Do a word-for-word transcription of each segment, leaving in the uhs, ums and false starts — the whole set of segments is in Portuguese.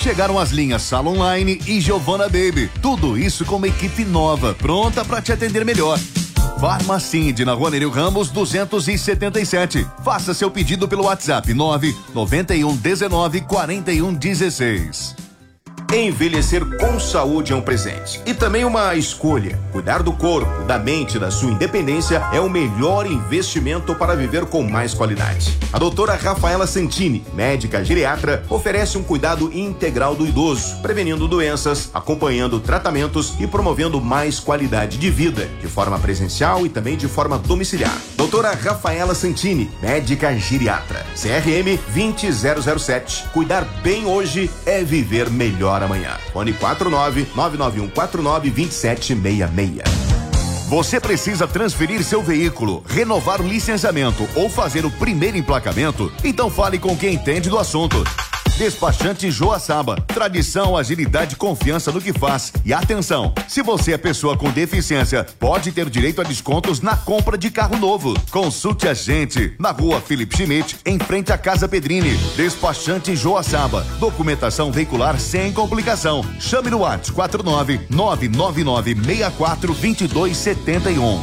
Chegaram as linhas Salon Line e Giovanna Baby. Tudo isso com uma equipe nova, pronta para te atender melhor. Farmacinde, na Rua Nereu Ramos, duzentos e setenta e sete. Faça seu pedido pelo WhatsApp nove nove um dezenove quarenta e um dezesseis. Envelhecer com saúde é um presente e também uma escolha. Cuidar do corpo, da mente, da sua independência é o melhor investimento para viver com mais qualidade. A doutora Rafaela Santini, médica geriatra, oferece um cuidado integral do idoso, prevenindo doenças, acompanhando tratamentos e promovendo mais qualidade de vida, de forma presencial e também de forma domiciliar. Doutora Rafaela Santini, médica geriatra, C R M vinte zero zero sete. Cuidar bem hoje é viver melhor amanhã. Fone quatro nove nove nove um quatro nove dois sete seis seis. Você precisa transferir seu veículo, renovar o licenciamento ou fazer o primeiro emplacamento? Então fale com quem entende do assunto. Despachante Joaçaba, tradição, agilidade e confiança no que faz. E atenção, se você é pessoa com deficiência, pode ter direito a descontos na compra de carro novo. Consulte a gente na Rua Felipe Schmidt, em frente à Casa Pedrini. Despachante Joaçaba, documentação veicular sem complicação. Chame no WhatsApp quatro nove nove nove nove seis quatro dois dois sete um.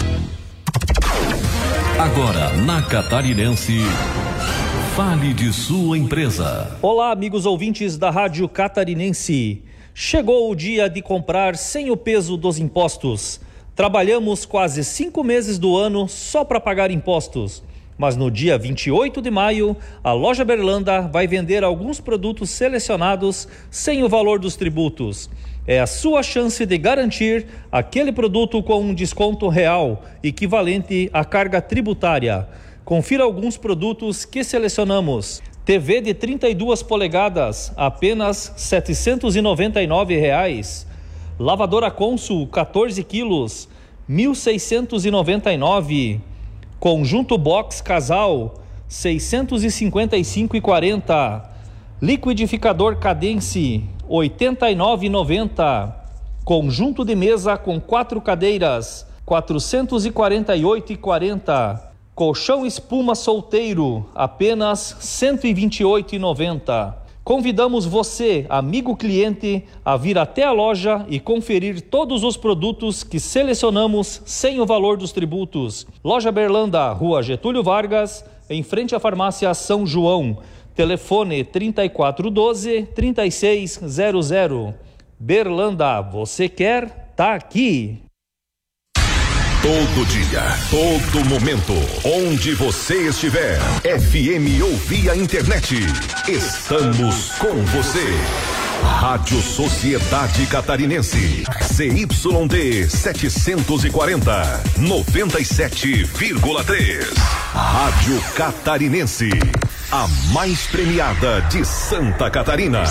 Agora na Catarinense, fale de sua empresa. Olá, amigos ouvintes da Rádio Catarinense. Chegou o dia de comprar sem o peso dos impostos. Trabalhamos quase cinco meses do ano só para pagar impostos. Mas no dia vinte e oito de maio, a Loja Berlanda vai vender alguns produtos selecionados sem o valor dos tributos. É a sua chance de garantir aquele produto com um desconto real, equivalente à carga tributária. Confira alguns produtos que selecionamos. T V de trinta e duas polegadas, apenas setecentos e noventa e nove reais. Lavadora Consul, quatorze quilos, mil seiscentos e noventa e nove. Conjunto Box Casal, seiscentos e cinquenta e cinco reais e quarenta centavos. Liquidificador Cadence, oitenta e nove reais e noventa centavos. Conjunto de mesa com quatro cadeiras, quatrocentos e quarenta e oito reais e quarenta centavos. Colchão espuma solteiro, apenas cento e vinte e oito reais e noventa centavos. Convidamos você, amigo cliente, a vir até a loja e conferir todos os produtos que selecionamos sem o valor dos tributos. Loja Berlanda, Rua Getúlio Vargas, em frente à farmácia São João. Telefone trinta e quatro doze, trinta e seis zero zero. Berlanda, você quer? Tá aqui. Todo dia, todo momento, onde você estiver, F M ou via internet, estamos com você. Rádio Sociedade Catarinense, C Y D setecentos e quarenta, noventa e sete vírgula três. Rádio Catarinense, a mais premiada de Santa Catarina.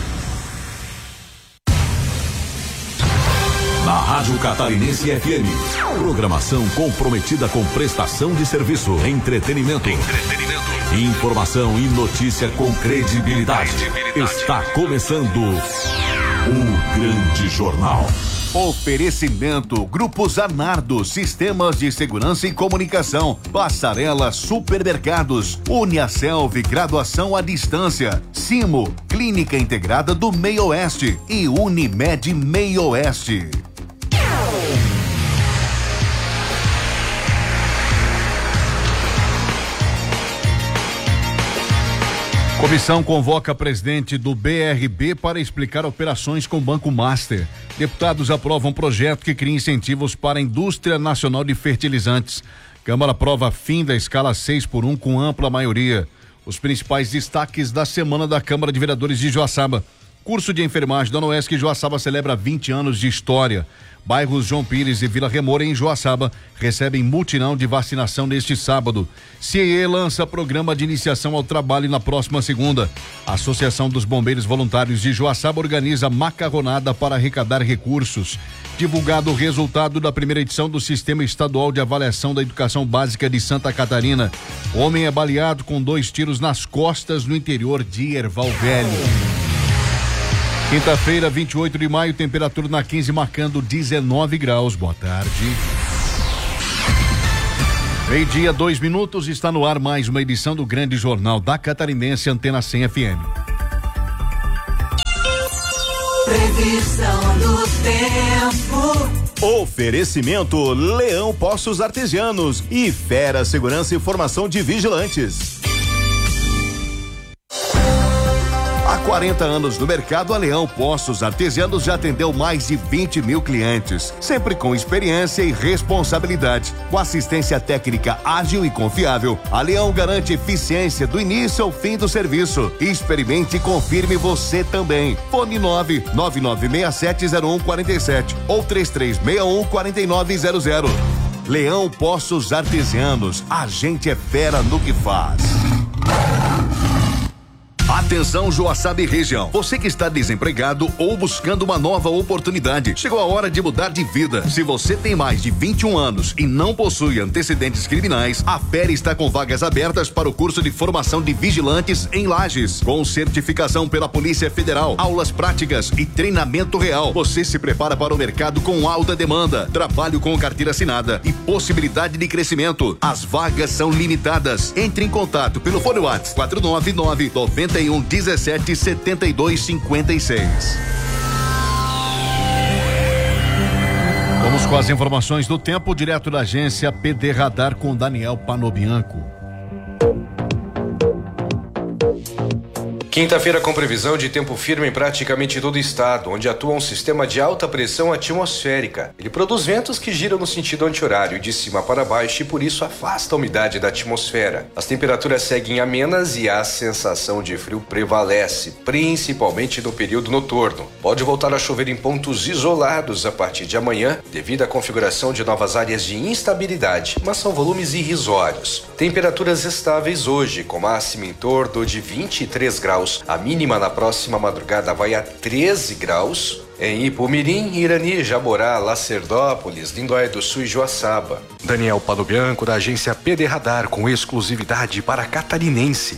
Na Rádio Catarinense F M, programação comprometida com prestação de serviço, entretenimento, entretenimento, informação e notícia com credibilidade. credibilidade. Está começando o Grande Jornal. Oferecimento Grupo Zanardo, Sistemas de Segurança e Comunicação, Passarela Supermercados, Uniaselv, Graduação à Distância, Simo, Clínica Integrada do Meio Oeste e Unimed Meio Oeste. Comissão convoca presidente do B R B para explicar operações com Banco Master. Deputados aprovam projeto que cria incentivos para a indústria nacional de fertilizantes. Câmara aprova fim da escala seis por um com ampla maioria. Os principais destaques da semana da Câmara de Vereadores de Joaçaba. Curso de enfermagem da Noesc Joaçaba celebra vinte anos de história. Bairros João Pires e Vila Remora, em Joaçaba, recebem mutirão de vacinação neste sábado. C I E lança programa de iniciação ao trabalho na próxima segunda. A Associação dos Bombeiros Voluntários de Joaçaba organiza macarronada para arrecadar recursos. Divulgado o resultado da primeira edição do Sistema Estadual de Avaliação da Educação Básica de Santa Catarina. Homem é baleado com dois tiros nas costas no interior de Erval Velho. Quinta-feira, vinte e oito de maio, temperatura na quinze marcando dezenove graus. Boa tarde. Meio-dia, dois minutos, está no ar mais uma edição do Grande Jornal da Catarinense, Antena cem F M. Previsão do tempo. Oferecimento Leão Poços Artesianos e Fera Segurança e Formação de Vigilantes. Há quarenta anos no mercado, a Leão Poços Artesianos já atendeu mais de vinte mil clientes, sempre com experiência e responsabilidade. Com assistência técnica ágil e confiável, a Leão garante eficiência do início ao fim do serviço. Experimente e confirme você também. Fone nove nove nove seis sete zero um quatro sete ou três três seis um quatro nove zero zero. Leão Poços Artesianos, a gente é fera no que faz. Atenção, Joaçaba e região. Você que está desempregado ou buscando uma nova oportunidade, chegou a hora de mudar de vida. Se você tem mais de vinte e um anos e não possui antecedentes criminais, a F E R está com vagas abertas para o curso de formação de vigilantes em Lages, com certificação pela Polícia Federal, aulas práticas e treinamento real. Você se prepara para o mercado com alta demanda, trabalho com carteira assinada e possibilidade de crescimento. As vagas são limitadas. Entre em contato pelo fone WhatsApp quatro nove nove nove um dezessete setenta e dois cinquenta e seis. Vamos com as informações do tempo, direto da agência P D Radar com Daniel Panobianco. Quinta-feira com previsão de tempo firme em praticamente todo o estado, onde atua um sistema de alta pressão atmosférica. Ele produz ventos que giram no sentido anti-horário de cima para baixo e por isso afasta a umidade da atmosfera. As temperaturas seguem amenas e a sensação de frio prevalece, principalmente no período noturno. Pode voltar a chover em pontos isolados a partir de amanhã, devido à configuração de novas áreas de instabilidade, mas são volumes irrisórios. Temperaturas estáveis hoje, com máxima em torno de vinte e três graus. A mínima na próxima madrugada vai a treze graus. Em Ipumirim, Irani, Jaborá, Lacerdópolis, Lindóia do Sul e Joaçaba. Daniel Panobianco, da agência P D Radar, com exclusividade para Catarinense.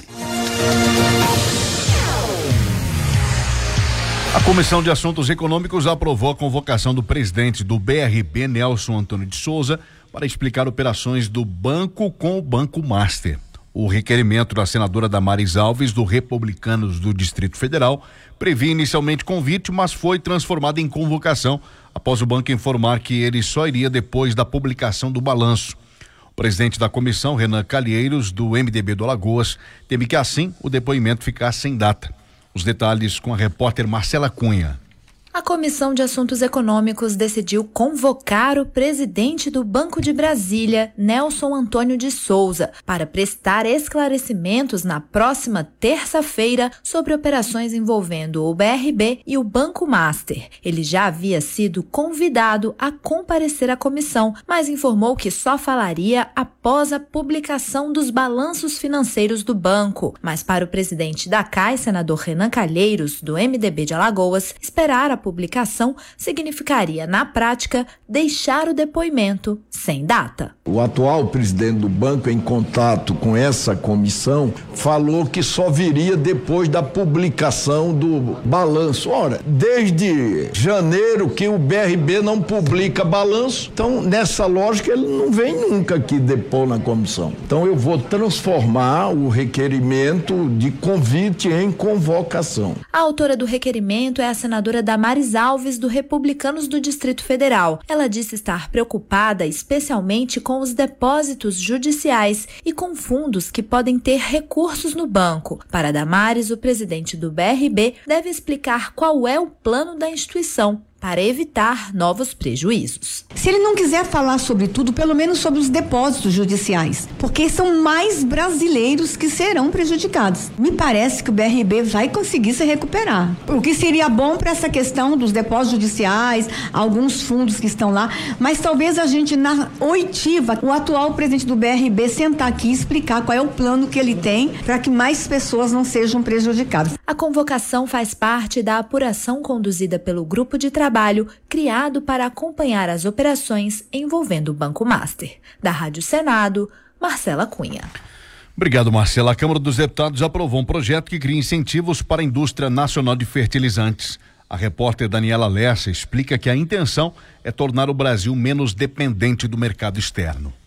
A Comissão de Assuntos Econômicos aprovou a convocação do presidente do B R B, Nelson Antônio de Souza, para explicar operações do banco com o Banco Master. O requerimento da senadora Damares Alves, do Republicanos do Distrito Federal, previa inicialmente convite, mas foi transformado em convocação após o banco informar que ele só iria depois da publicação do balanço. O presidente da comissão, Renan Calheiros, do M D B do Alagoas, teme que assim o depoimento ficasse sem data. Os detalhes com a repórter Marcela Cunha. A Comissão de Assuntos Econômicos decidiu convocar o presidente do Banco de Brasília, Nelson Antônio de Souza, para prestar esclarecimentos na próxima terça-feira sobre operações envolvendo o B R B e o Banco Master. Ele já havia sido convidado a comparecer à comissão, mas informou que só falaria após a publicação dos balanços financeiros do banco. Mas para o presidente da C A I, senador Renan Calheiros, do M D B de Alagoas, esperar a publicação significaria, na prática, deixar o depoimento sem data. O atual presidente do banco, em contato com essa comissão, falou que só viria depois da publicação do balanço. Ora, desde janeiro que o B R B não publica balanço, então nessa lógica ele não vem nunca aqui depor na comissão. Então eu vou transformar o requerimento de convite em convocação. A autora do requerimento é a senadora Damares Alves, do Republicanos do Distrito Federal. Ela disse estar preocupada especialmente com os depósitos judiciais e com fundos que podem ter recursos no banco. Para Damares, o presidente do B R B deve explicar qual é o plano da instituição para evitar novos prejuízos. Se ele não quiser falar sobre tudo, pelo menos sobre os depósitos judiciais, porque são mais brasileiros que serão prejudicados. Me parece que o B R B vai conseguir se recuperar. O que seria bom para essa questão dos depósitos judiciais, alguns fundos que estão lá, mas talvez a gente na oitiva, o atual presidente do B R B sentar aqui e explicar qual é o plano que ele tem para que mais pessoas não sejam prejudicadas. A convocação faz parte da apuração conduzida pelo grupo de trabalho trabalho criado para acompanhar as operações envolvendo o Banco Master. Da Rádio Senado, Marcela Cunha. Obrigado, Marcela. A Câmara dos Deputados aprovou um projeto que cria incentivos para a indústria nacional de fertilizantes. A repórter Daniela Lessa explica que a intenção é tornar o Brasil menos dependente do mercado externo.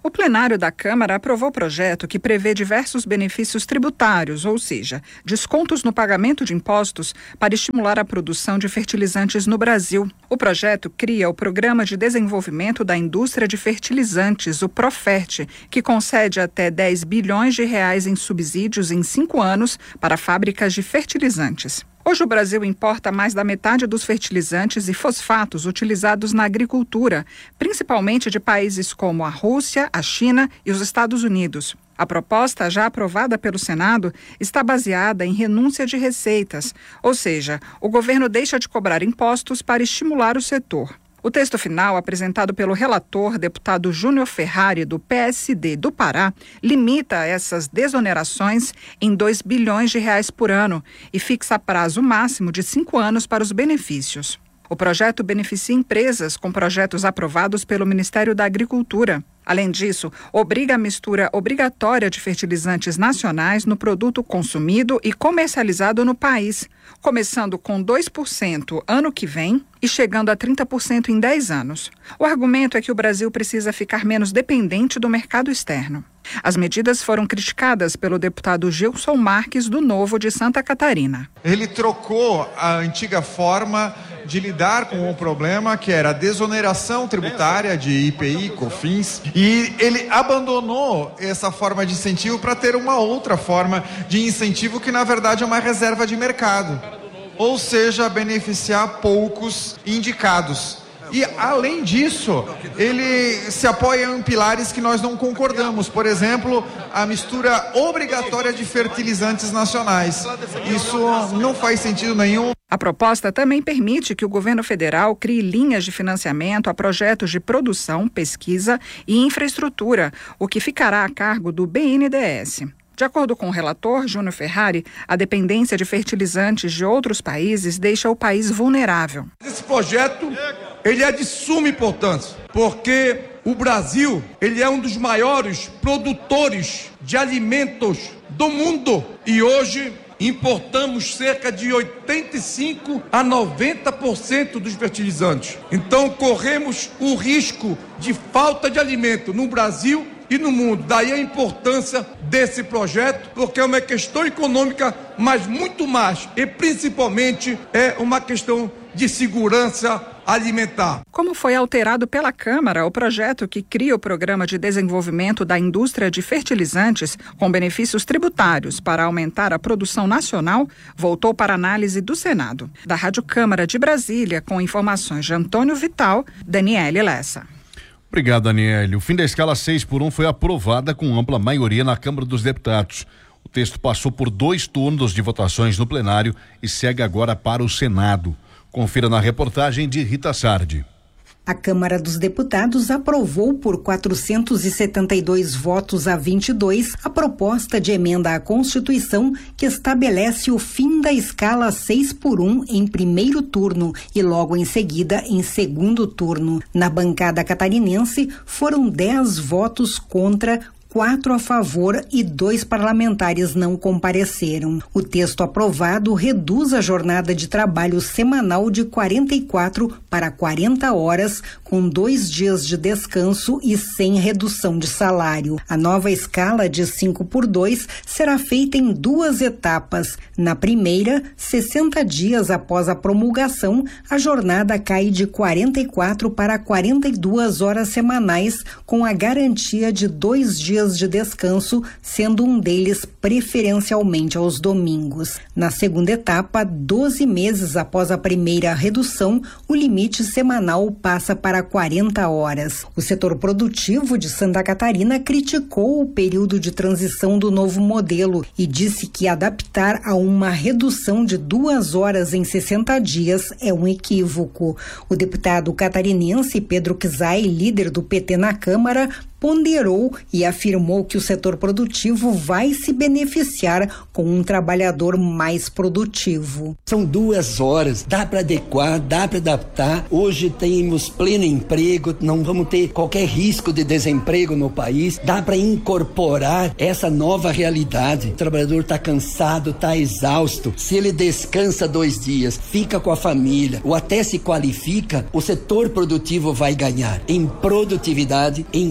O plenário da Câmara aprovou o projeto que prevê diversos benefícios tributários, ou seja, descontos no pagamento de impostos para estimular a produção de fertilizantes no Brasil. O projeto cria o Programa de Desenvolvimento da Indústria de Fertilizantes, o Profert, que concede até dez bilhões de reais em subsídios em cinco anos para fábricas de fertilizantes. Hoje o Brasil importa mais da metade dos fertilizantes e fosfatos utilizados na agricultura, principalmente de países como a Rússia, a China e os Estados Unidos. A proposta, já aprovada pelo Senado, está baseada em renúncia de receitas, ou seja, o governo deixa de cobrar impostos para estimular o setor. O texto final, apresentado pelo relator, deputado Júnior Ferrari, do P S D do Pará, limita essas desonerações em dois bilhões de reais por ano e fixa prazo máximo de cinco anos para os benefícios. O projeto beneficia empresas com projetos aprovados pelo Ministério da Agricultura. Além disso, obriga a mistura obrigatória de fertilizantes nacionais no produto consumido e comercializado no país, começando com dois por cento ano que vem e chegando a trinta por cento em dez anos. O argumento é que o Brasil precisa ficar menos dependente do mercado externo. As medidas foram criticadas pelo deputado Gilson Marques, do Novo de Santa Catarina. Ele trocou a antiga forma de lidar com o problema, que era a desoneração tributária de I P I, COFINS, e ele abandonou essa forma de incentivo para ter uma outra forma de incentivo que, na verdade, é uma reserva de mercado, ou seja, beneficiar poucos indicados. E, além disso, ele se apoia em pilares que nós não concordamos. Por exemplo, a mistura obrigatória de fertilizantes nacionais. Isso não faz sentido nenhum. A proposta também permite que o governo federal crie linhas de financiamento a projetos de produção, pesquisa e infraestrutura, o que ficará a cargo do B N D E S. De acordo com o relator, Júnior Ferrari, a dependência de fertilizantes de outros países deixa o país vulnerável. Esse projeto, ele é de suma importância, porque o Brasil, ele é um dos maiores produtores de alimentos do mundo e hoje importamos cerca de oitenta e cinco a noventa por cento dos fertilizantes. Então corremos o risco de falta de alimento no Brasil e no mundo. Daí a importância desse projeto, porque é uma questão econômica, mas muito mais e principalmente é uma questão de segurança alimentar. Como foi alterado pela Câmara, o projeto que cria o Programa de Desenvolvimento da Indústria de Fertilizantes, com benefícios tributários para aumentar a produção nacional, voltou para análise do Senado. Da Rádio Câmara de Brasília, com informações de Antônio Vital, Daniele Lessa. Obrigado, Daniele. O fim da escala seis por um foi aprovada com ampla maioria na Câmara dos Deputados. O texto passou por dois turnos de votações no plenário e segue agora para o Senado. Confira na reportagem de Rita Sardi. A Câmara dos Deputados aprovou por quatrocentos e setenta e dois votos a vinte e dois a proposta de emenda à Constituição que estabelece o fim da escala seis por um em primeiro turno e logo em seguida em segundo turno. Na bancada catarinense foram dez votos contra, quatro a favor e dois parlamentares não compareceram. O texto aprovado reduz a jornada de trabalho semanal de quarenta e quatro para quarenta horas, com dois dias de descanso e sem redução de salário. A nova escala de cinco por dois será feita em duas etapas. Na primeira, sessenta dias após a promulgação, a jornada cai de quarenta e quatro para quarenta e duas horas semanais, com a garantia de dois dias de descanso, sendo um deles preferencialmente aos domingos. Na segunda etapa, doze meses após a primeira redução, o limite semanal passa para quarenta horas. O setor produtivo de Santa Catarina criticou o período de transição do novo modelo e disse que adaptar a uma redução de duas horas em sessenta dias é um equívoco. O deputado catarinense Pedro Kizai, líder do P T na Câmara, ponderou e afirmou que o setor produtivo vai se beneficiar com um trabalhador mais produtivo. São duas horas, dá para adequar, dá para adaptar. Hoje temos pleno emprego, não vamos ter qualquer risco de desemprego no país. Dá para incorporar essa nova realidade. O trabalhador está cansado, está exausto. Se ele descansa dois dias, fica com a família ou até se qualifica, o setor produtivo vai ganhar em produtividade, em satisfação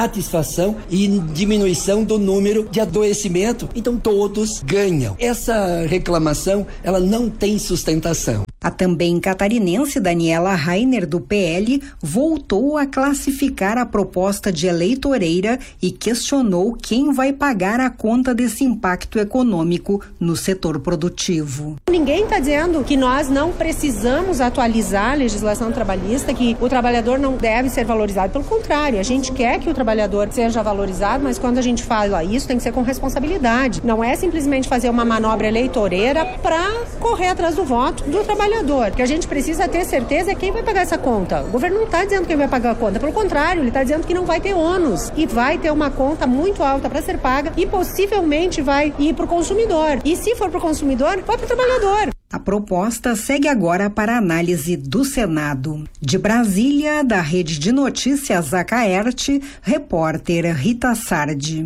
satisfação e diminuição do número de adoecimento. Então todos ganham. Essa reclamação, ela não tem sustentação. A também catarinense Daniela Rainer, do P L, voltou a classificar a proposta de eleitoreira e questionou quem vai pagar a conta desse impacto econômico no setor produtivo. Ninguém está dizendo que nós não precisamos atualizar a legislação trabalhista, que o trabalhador não deve ser valorizado. Pelo contrário, a gente quer que o trabalhador seja valorizado, mas quando a gente fala isso, tem que ser com responsabilidade. Não é simplesmente fazer uma manobra eleitoreira para correr atrás do voto do trabalhador. O que a gente precisa ter certeza é quem vai pagar essa conta. O governo não está dizendo quem vai pagar a conta, pelo contrário, ele está dizendo que não vai ter ônus e vai ter uma conta muito alta para ser paga e possivelmente vai ir para o consumidor. E se for para o consumidor, vai para o trabalhador. A proposta segue agora para análise do Senado. De Brasília, da Rede de Notícias Acaerte, repórter Rita Sardi.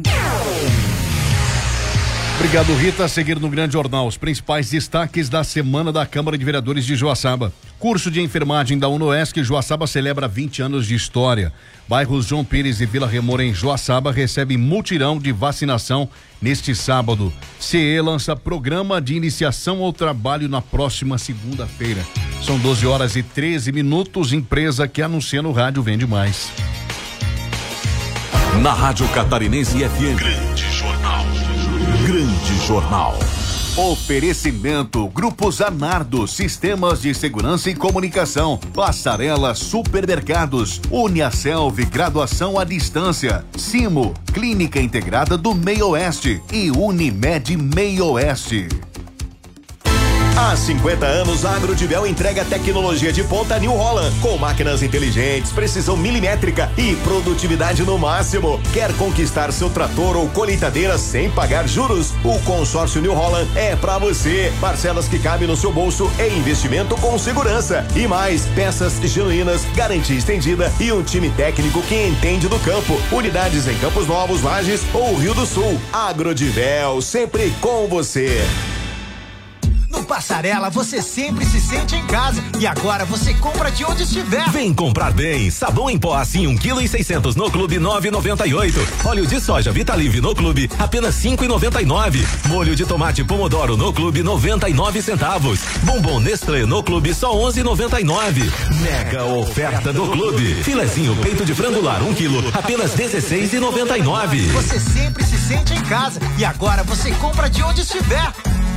Obrigado, Rita. A seguir no Grande Jornal, os principais destaques da semana da Câmara de Vereadores de Joaçaba. Curso de enfermagem da UNOESC, Joaçaba celebra vinte anos de história. Bairros João Pires e Vila Remora, em Joaçaba, recebem mutirão de vacinação neste sábado. C E lança programa de iniciação ao trabalho na próxima segunda-feira. São doze horas e treze minutos. Empresa que anuncia no rádio vende mais. Na Rádio Catarinense F M. Grande Jornal. Grande Jornal. Oferecimento Grupo Zanardo, Sistemas de Segurança e Comunicação, Passarela Supermercados, Uniaselv, Graduação à Distância, Simo, Clínica Integrada do Meio Oeste e Unimed Meio Oeste. Há cinquenta anos, a Agrodivel entrega tecnologia de ponta New Holland, com máquinas inteligentes, precisão milimétrica e produtividade no máximo. Quer conquistar seu trator ou colheitadeira sem pagar juros? O consórcio New Holland é pra você. Parcelas que cabem no seu bolso e investimento com segurança. E mais, peças genuínas, garantia estendida e um time técnico que entende do campo. Unidades em Campos Novos, Lages ou Rio do Sul. Agrodivel, sempre com você. No Passarela você sempre se sente em casa e agora você compra de onde estiver. Vem comprar bem. Sabão em pó assim um quilo e seiscentos no Clube nove e noventa e oito. Óleo de soja Vitalive no Clube apenas cinco e noventa e nove. Molho de tomate Pomodoro no Clube noventa e nove centavos. Bombom Nestlé no Clube só onze e noventa e nove. Mega oferta do Clube. Filezinho peito de frango lar um quilo apenas dezesseis e noventa e nove. Você sempre se sente em casa e agora você compra de onde estiver.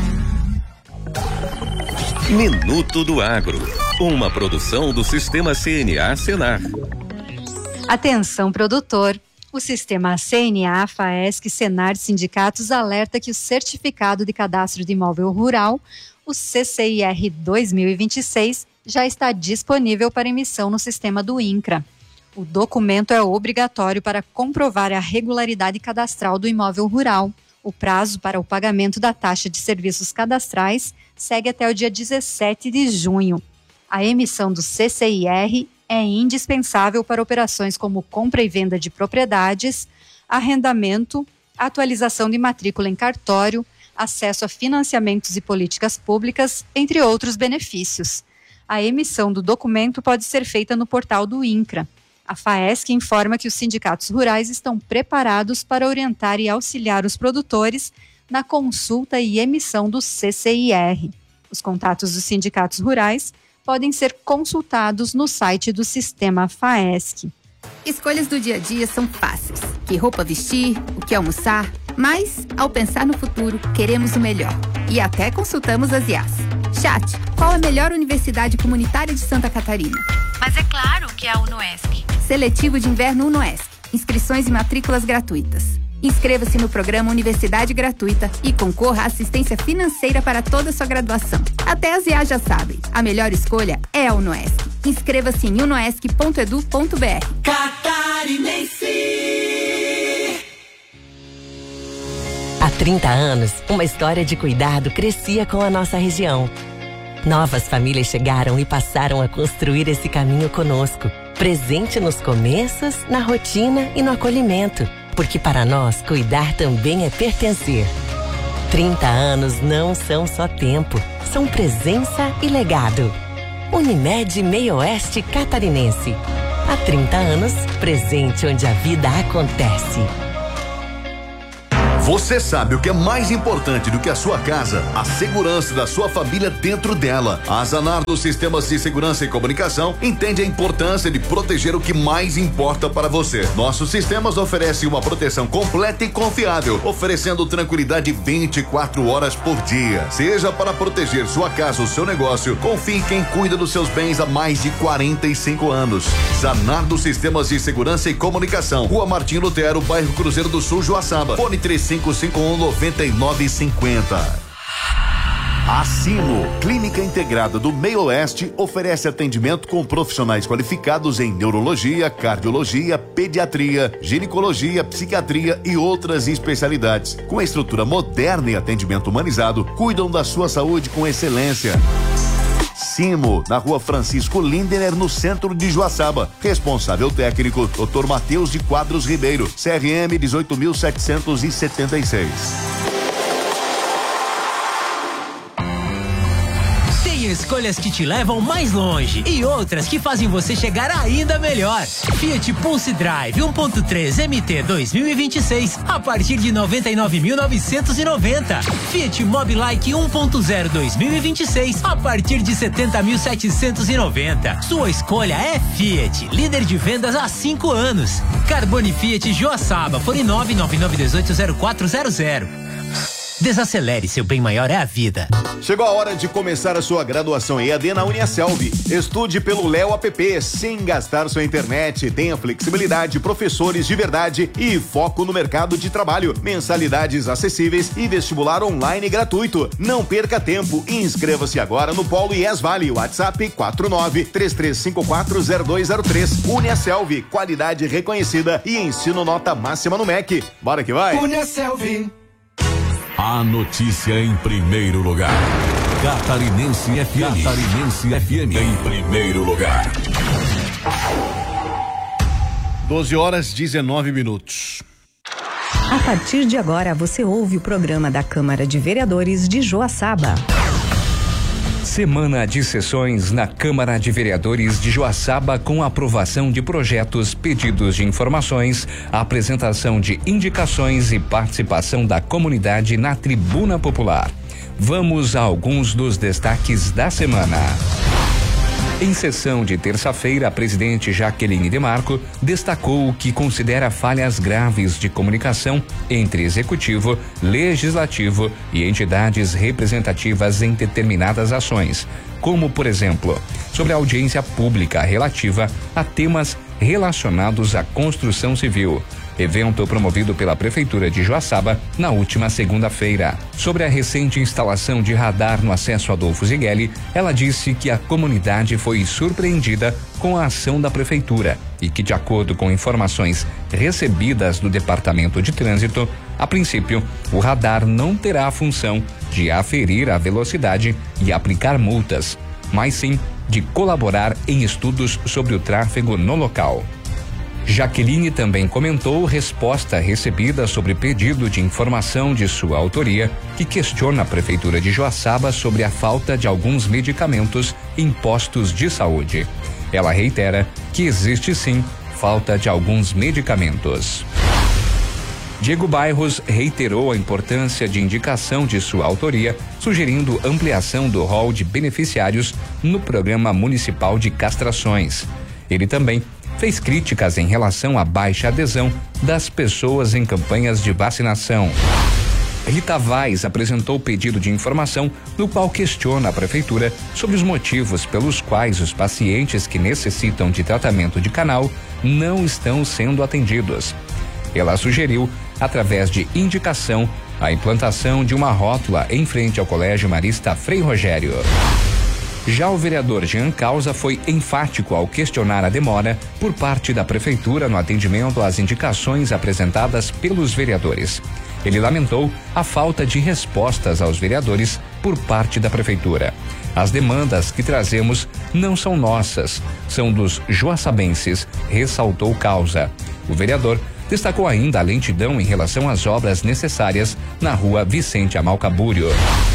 Minuto do Agro, uma produção do Sistema C N A Senar. Atenção, produtor. O Sistema C N A, FAESC, Senar Sindicatos alerta que o Certificado de Cadastro de Imóvel Rural, o C C I R dois mil e vinte e seis, já está disponível para emissão no sistema do INCRA. O documento é obrigatório para comprovar a regularidade cadastral do imóvel rural. O prazo para o pagamento da taxa de serviços cadastrais segue até o dia dezessete de junho. A emissão do C C I R é indispensável para operações como compra e venda de propriedades, arrendamento, atualização de matrícula em cartório, acesso a financiamentos e políticas públicas, entre outros benefícios. A emissão do documento pode ser feita no portal do INCRA. A FAESC informa que os sindicatos rurais estão preparados para orientar e auxiliar os produtores na consulta e emissão do C C I R. Os contatos dos sindicatos rurais podem ser consultados no site do Sistema FAESC. Escolhas do dia a dia são fáceis. Que roupa vestir, o que almoçar, mas, ao pensar no futuro, queremos o melhor. E até consultamos as I As. Chat, qual a melhor universidade comunitária de Santa Catarina? Mas é claro que é a UNOESC. Seletivo de Inverno UNOESC. Inscrições e matrículas gratuitas. Inscreva-se no programa Universidade Gratuita e concorra à assistência financeira para toda a sua graduação. Até as I As já sabem, a melhor escolha é a UNOESC. Inscreva-se em unoesc ponto edu ponto br. Catarinense. Há trinta anos, uma história de cuidado crescia com a nossa região. Novas famílias chegaram e passaram a construir esse caminho conosco, presente nos começos, na rotina e no acolhimento, porque para nós cuidar também é pertencer. trinta anos não são só tempo, são presença e legado. Unimed Meio Oeste Catarinense. Há trinta anos, presente onde a vida acontece. Você sabe o que é mais importante do que a sua casa? A segurança da sua família dentro dela. A Zanardo Sistemas de Segurança e Comunicação entende a importância de proteger o que mais importa para você. Nossos sistemas oferecem uma proteção completa e confiável, oferecendo tranquilidade vinte e quatro horas por dia. Seja para proteger sua casa ou seu negócio, confie em quem cuida dos seus bens há mais de quarenta e cinco anos. Zanardo Sistemas de Segurança e Comunicação. Rua Martim Lutero, bairro Cruzeiro do Sul, Joaçaba. Fone três cinco cinco um nove nove cinco zero. A Sino, Clínica Integrada do Meio Oeste, oferece atendimento com profissionais qualificados em neurologia, cardiologia, pediatria, ginecologia, psiquiatria e outras especialidades. Com estrutura moderna e atendimento humanizado, cuidam da sua saúde com excelência. Simo, na Rua Francisco Lindener, no centro de Joaçaba. Responsável técnico, doutor Matheus de Quadros Ribeiro, C R M dezoito mil setecentos e setenta e seis. Escolhas que te levam mais longe e outras que fazem você chegar ainda melhor. Fiat Pulse Drive um ponto três M T dois mil e vinte e seis a partir de noventa e nove mil novecentos e noventa. Fiat Mobilike um ponto zero dois mil e vinte e seis a partir de setenta mil setecentos e noventa. Sua escolha é Fiat, líder de vendas há cinco anos. Carbone Fiat Joaçaba, fone nove nove nove um oito zero quatro zero zero. Desacelere, seu bem maior é a vida. Chegou a hora de começar a sua graduação E A D na Uniaselv. Estude pelo Léo App, sem gastar sua internet. Tenha flexibilidade, professores de verdade e foco no mercado de trabalho. Mensalidades acessíveis e vestibular online gratuito. Não perca tempo e inscreva-se agora no Polo I E S Vale. WhatsApp quatro nove três três cinco quatro zero dois zero três. Uniaselv, qualidade reconhecida e ensino nota máxima no M E C. Bora que vai! Uniaselv. A notícia em primeiro lugar. Catarinense F M. Catarinense F M em primeiro lugar. doze horas e dezenove minutos. A partir de agora você ouve o programa da Câmara de Vereadores de Joaçaba. Semana de sessões na Câmara de Vereadores de Joaçaba com aprovação de projetos, pedidos de informações, apresentação de indicações e participação da comunidade na Tribuna Popular. Vamos a alguns dos destaques da semana. Em sessão de terça-feira, a presidente Jaqueline Demarco destacou que considera falhas graves de comunicação entre executivo, legislativo e entidades representativas em determinadas ações, como, por exemplo, sobre a audiência pública relativa a temas relacionados à construção civil. Evento promovido pela Prefeitura de Joaçaba na última segunda-feira. Sobre a recente instalação de radar no acesso Adolfo Zigueli, ela disse que a comunidade foi surpreendida com a ação da Prefeitura e que, de acordo com informações recebidas do Departamento de Trânsito, a princípio, o radar não terá a função de aferir a velocidade e aplicar multas, mas sim de colaborar em estudos sobre o tráfego no local. Jaqueline também comentou resposta recebida sobre pedido de informação de sua autoria que questiona a Prefeitura de Joaçaba sobre a falta de alguns medicamentos em postos de saúde. Ela reitera que existe sim falta de alguns medicamentos. Diego Bairros reiterou a importância de indicação de sua autoria, sugerindo ampliação do rol de beneficiários no Programa Municipal de Castrações. Ele também fez críticas em relação à baixa adesão das pessoas em campanhas de vacinação. Rita Vaz apresentou pedido de informação no qual questiona a Prefeitura sobre os motivos pelos quais os pacientes que necessitam de tratamento de canal não estão sendo atendidos. Ela sugeriu, através de indicação, a implantação de uma rótula em frente ao Colégio Marista Frei Rogério. Já o vereador Jean Causa foi enfático ao questionar a demora por parte da Prefeitura no atendimento às indicações apresentadas pelos vereadores. Ele lamentou a falta de respostas aos vereadores por parte da Prefeitura. As demandas que trazemos não são nossas, são dos joaçabenses, ressaltou Causa. O vereador destacou ainda a lentidão em relação às obras necessárias na rua Vicente Amalcabúrio.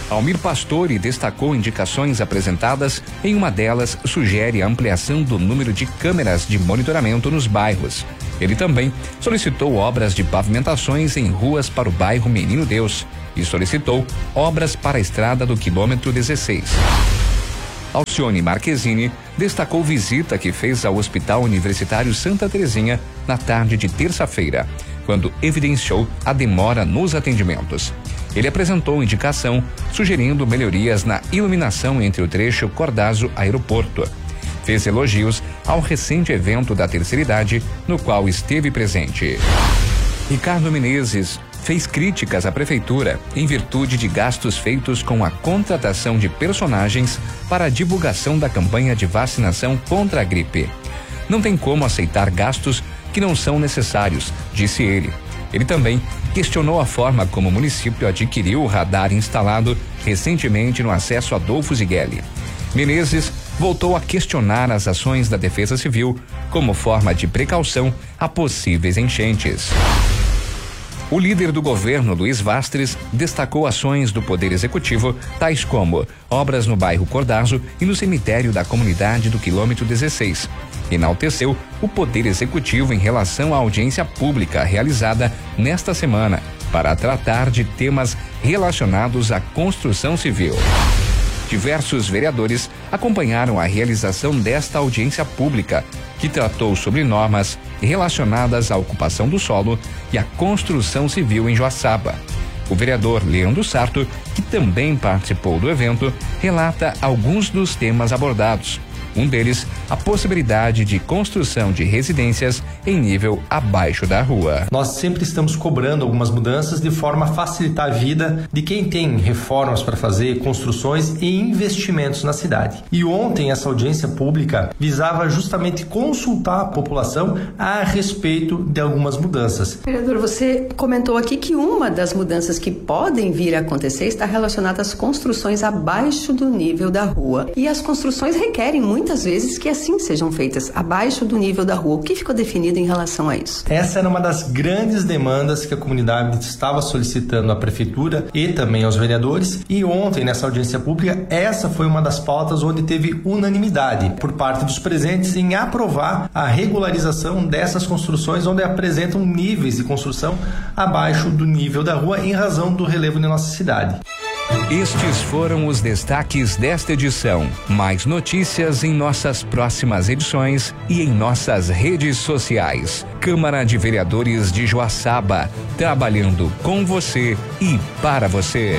Almir Pastore destacou indicações apresentadas. Em uma delas, sugere a ampliação do número de câmeras de monitoramento nos bairros. Ele também solicitou obras de pavimentações em ruas para o bairro Menino Deus e solicitou obras para a estrada do quilômetro dezesseis. Alcione Marquezine destacou visita que fez ao Hospital Universitário Santa Terezinha na tarde de terça-feira, quando evidenciou a demora nos atendimentos. Ele apresentou indicação sugerindo melhorias na iluminação entre o trecho Cordazo-Aeroporto. Fez elogios ao recente evento da terceira idade, no qual esteve presente. Ricardo Menezes fez críticas à prefeitura em virtude de gastos feitos com a contratação de personagens para a divulgação da campanha de vacinação contra a gripe. Não tem como aceitar gastos que não são necessários, disse ele. Ele também questionou a forma como o município adquiriu o radar instalado recentemente no acesso Adolfo Zigueli. Menezes voltou a questionar as ações da Defesa Civil como forma de precaução a possíveis enchentes. O líder do governo, Luiz Vastres, destacou ações do Poder Executivo, tais como obras no bairro Cordazo e no cemitério da comunidade do quilômetro dezesseis. Enalteceu o Poder Executivo em relação à audiência pública realizada nesta semana para tratar de temas relacionados à construção civil. Diversos vereadores acompanharam a realização desta audiência pública, que tratou sobre normas relacionadas à ocupação do solo e à construção civil em Joaçaba. O vereador Leandro Sarto, que também participou do evento, relata alguns dos temas abordados. Um deles, a possibilidade de construção de residências em nível abaixo da rua. Nós sempre estamos cobrando algumas mudanças de forma a facilitar a vida de quem tem reformas para fazer, construções e investimentos na cidade. E ontem essa audiência pública visava justamente consultar a população a respeito de algumas mudanças. Vereador, você comentou aqui que uma das mudanças que podem vir a acontecer está relacionada às construções abaixo do nível da rua. E as construções requerem muito muitas vezes que assim sejam feitas, abaixo do nível da rua. O que ficou definido em relação a isso? Essa era uma das grandes demandas que a comunidade estava solicitando à prefeitura e também aos vereadores, e ontem nessa audiência pública essa foi uma das pautas onde teve unanimidade por parte dos presentes em aprovar a regularização dessas construções onde apresentam níveis de construção abaixo do nível da rua em razão do relevo de nossa cidade. Estes foram os destaques desta edição. Mais notícias em nossas próximas edições e em nossas redes sociais. Câmara de Vereadores de Joaçaba, trabalhando com você e para você.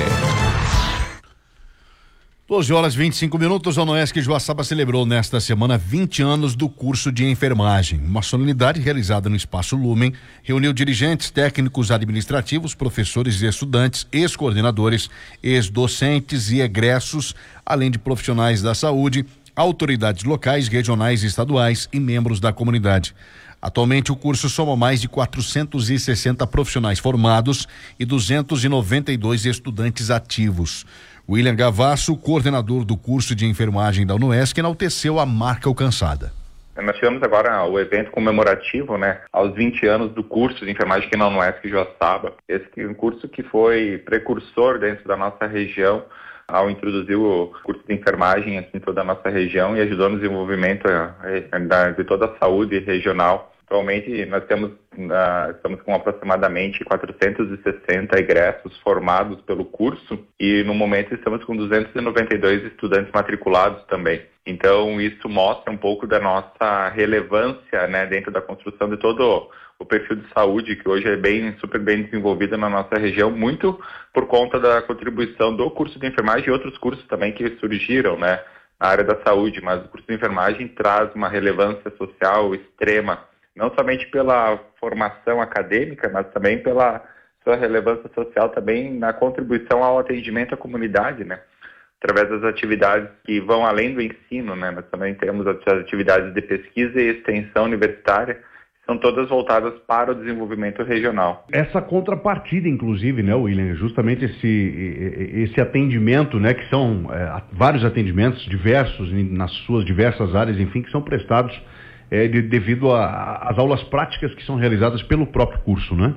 doze horas e vinte e cinco minutos, a Unoesc Joaçaba celebrou nesta semana vinte anos do curso de enfermagem. Uma solenidade realizada no Espaço Lumen reuniu dirigentes, técnicos administrativos, professores e estudantes, ex-coordenadores, ex-docentes e egressos, além de profissionais da saúde, autoridades locais, regionais e estaduais e membros da comunidade. Atualmente o curso soma mais de quatrocentos e sessenta profissionais formados e duzentos e noventa e dois estudantes ativos. William Gavasso, coordenador do curso de enfermagem da Unoesc, enalteceu a marca alcançada. Nós tivemos agora o evento comemorativo, né, aos vinte anos do curso de enfermagem aqui na Unoesc Joaçaba. Esse é um curso que foi precursor dentro da nossa região ao introduzir o curso de enfermagem aqui em toda a nossa região e ajudou no desenvolvimento de toda a saúde regional. Atualmente nós temos, uh, estamos com aproximadamente quatrocentos e sessenta egressos formados pelo curso e no momento estamos com duzentos e noventa e dois estudantes matriculados também. Então isso mostra um pouco da nossa relevância, né, dentro da construção de todo o perfil de saúde que hoje é bem, super bem desenvolvido na nossa região, muito por conta da contribuição do curso de enfermagem e outros cursos também que surgiram, né, na área da saúde, mas o curso de enfermagem traz uma relevância social extrema, não somente pela formação acadêmica, mas também pela sua relevância social também na contribuição ao atendimento à comunidade, né? Através das atividades que vão além do ensino, né? Nós também temos as atividades de pesquisa e extensão universitária, que são todas voltadas para o desenvolvimento regional. Essa contrapartida, inclusive, né, William, justamente esse, esse atendimento, né, que são é, vários atendimentos diversos, nas suas diversas áreas, enfim, que são prestados É, de, devido às aulas práticas que são realizadas pelo próprio curso, né?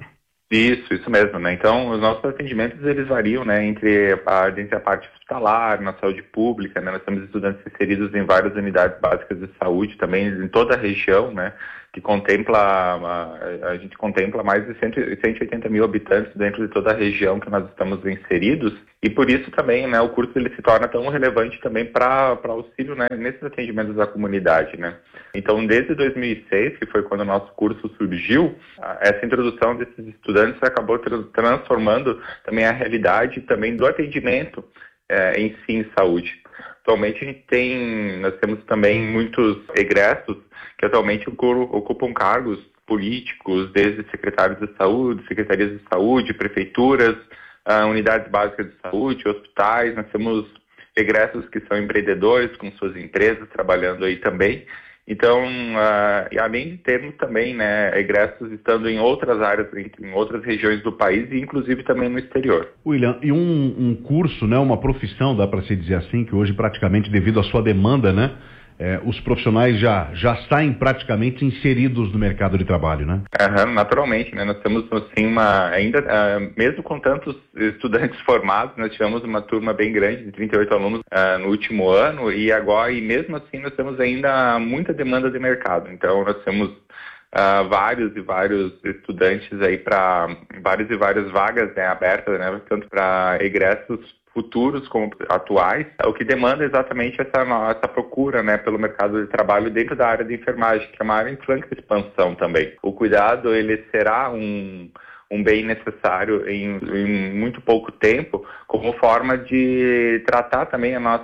Isso, isso mesmo, né? Então, os nossos atendimentos, eles variam, né, entre a, entre a parte hospitalar, na saúde pública, né? Nós temos estudantes inseridos em várias unidades básicas de saúde, também em toda a região, né? Que contempla, a, a gente contempla mais de cento e oitenta mil habitantes dentro de toda a região que nós estamos inseridos, e por isso também, né, o curso ele se torna tão relevante também para auxílio, né, nesses atendimentos da comunidade, né. Então, desde dois mil e seis, que foi quando o nosso curso surgiu, essa introdução desses estudantes acabou tra transformando também a realidade também do atendimento é, em si em saúde. Atualmente a gente tem, nós temos também muitos egressos que atualmente ocupam cargos políticos, desde secretários de saúde, secretarias de saúde, prefeituras, uh, unidades básicas de saúde, hospitais. Nós temos egressos que são empreendedores com suas empresas trabalhando aí também. Então, uh, e além de termos também, né, egressos estando em outras áreas, em outras regiões do país e inclusive também no exterior. William, e um, um curso, né, uma profissão, dá para se dizer assim, que hoje praticamente devido à sua demanda, né, é, os profissionais já, já saem praticamente inseridos no mercado de trabalho, né? Uhum, naturalmente, né? Nós temos, assim, uma, ainda, uh, mesmo com tantos estudantes formados, nós tivemos uma turma bem grande, de trinta e oito alunos uh, no último ano, e agora, e mesmo assim, nós temos ainda muita demanda de mercado. Então, nós temos uh, vários e vários estudantes aí para, várias e várias vagas, né, abertas, né, tanto para egressos futuros como atuais, o que demanda exatamente essa, essa procura, né, pelo mercado de trabalho dentro da área de enfermagem, que é uma área em franca expansão também. O cuidado, ele será um, um bem necessário em, em muito pouco tempo, como forma de tratar também a nossa,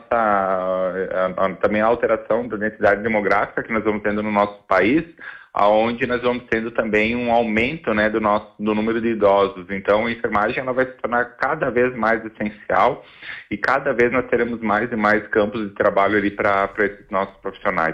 a, a, também a alteração da densidade demográfica que nós vamos tendo no nosso país, aonde nós vamos tendo também um aumento, né, do nosso do número de idosos. Então, a enfermagem ela vai se tornar cada vez mais essencial e cada vez nós teremos mais e mais campos de trabalho ali para esses nossos profissionais.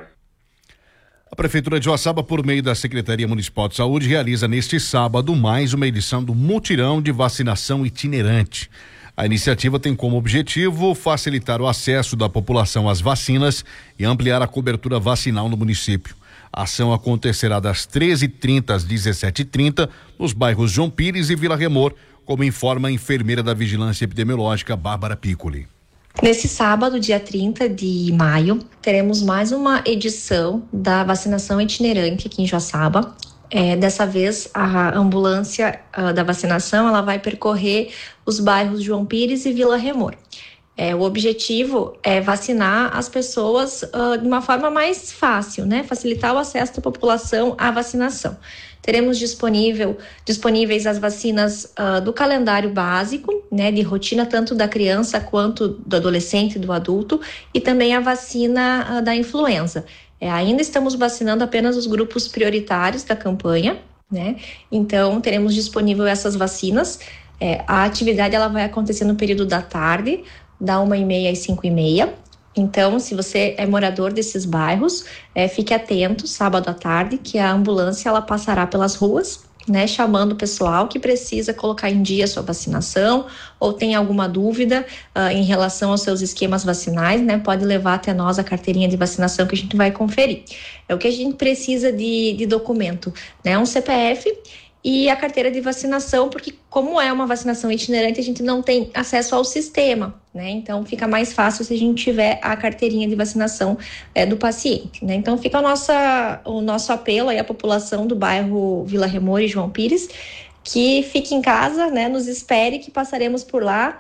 A Prefeitura de Joaçaba, por meio da Secretaria Municipal de Saúde, realiza neste sábado mais uma edição do Mutirão de Vacinação Itinerante. A iniciativa tem como objetivo facilitar o acesso da população às vacinas e ampliar a cobertura vacinal no município. A ação acontecerá das treze e trinta às dezessete e trinta nos bairros João Pires e Vila Remor, como informa a enfermeira da Vigilância Epidemiológica, Bárbara Piccoli. Nesse sábado, dia trinta de maio, teremos mais uma edição da vacinação itinerante aqui em Joaçaba. É, dessa vez, a ambulância uh, da vacinação ela vai percorrer os bairros João Pires e Vila Remor. É, o objetivo é vacinar as pessoas uh, de uma forma mais fácil, né? Facilitar o acesso da população à vacinação. Teremos disponível, disponíveis as vacinas uh, do calendário básico, né? De rotina tanto da criança quanto do adolescente e do adulto, e também a vacina uh, da influenza. É, ainda estamos vacinando apenas os grupos prioritários da campanha, né? Então, teremos disponível essas vacinas. É, a atividade ela vai acontecer no período da tarde, da uma e meia às cinco e meia. Então, se você é morador desses bairros, é, fique atento, sábado à tarde, que a ambulância ela passará pelas ruas, né, chamando o pessoal que precisa colocar em dia a sua vacinação ou tem alguma dúvida uh, em relação aos seus esquemas vacinais, né, pode levar até nós a carteirinha de vacinação que a gente vai conferir. É o que a gente precisa de, de documento, né, um C P F e a carteira de vacinação, porque como é uma vacinação itinerante, a gente não tem acesso ao sistema, né? Então fica mais fácil se a gente tiver a carteirinha de vacinação é, do paciente, né? Então fica a nossa, o nosso apelo aí à população do bairro Vila Remor e João Pires, que fique em casa, né? Nos espere que passaremos por lá,